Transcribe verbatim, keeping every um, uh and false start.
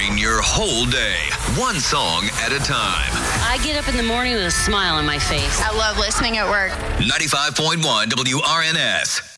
powering your whole day, one song at a time. I get up in the morning with a smile on my face. I love listening at work. ninety-five point one W R N S.